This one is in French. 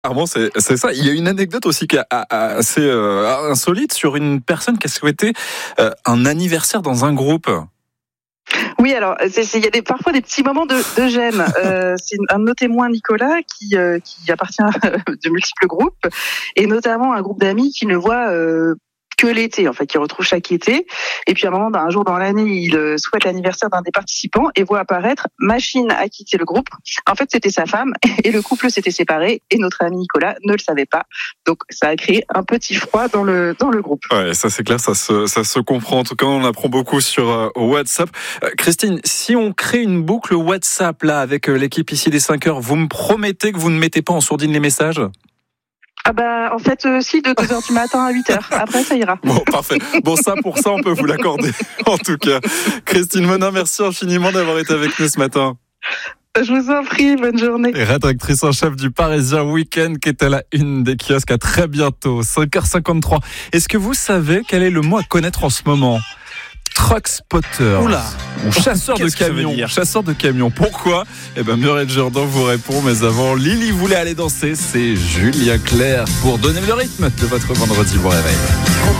Bon, c'est ça. Il y a une anecdote aussi qui est assez insolite sur une personne qui a souhaité un anniversaire dans un groupe. Oui, alors il y a parfois des petits moments de gêne. C'est un de nos témoins, Nicolas, qui appartient à de multiples groupes, et notamment un groupe d'amis qui ne voit que l'été, en fait, qui retrouve chaque été. Et puis à un jour dans l'année, il souhaite l'anniversaire d'un des participants et voit apparaître machine à quitter le groupe. En fait, c'était sa femme et le couple s'était séparé et notre ami Nicolas ne le savait pas. Donc ça a créé un petit froid dans le groupe. Ouais, ça c'est clair, ça se comprend. En tout cas, on apprend beaucoup sur WhatsApp. Christine, si on crée une boucle WhatsApp là avec l'équipe ici des 5 heures, vous me promettez que vous ne mettez pas en sourdine les messages ? En fait, si, de 2h du matin à 8h. Après, ça ira. Bon, parfait. Bon, pour ça, on peut vous l'accorder. En tout cas, Christine Monin, merci infiniment d'avoir été avec nous ce matin. Je vous en prie, bonne journée. Et rédactrice en chef du Parisien Week-end qui est à la une des kiosques. À très bientôt, 5h53. Est-ce que vous savez quel est le mot à connaître en ce moment ? Truck spotter. Oula. Chasseur de camions. Chasseur de camions. Pourquoi ? Muriel Jourdan vous répond, mais avant, Lily voulait aller danser. C'est Julien Clerc pour donner le rythme de votre vendredi bon réveil.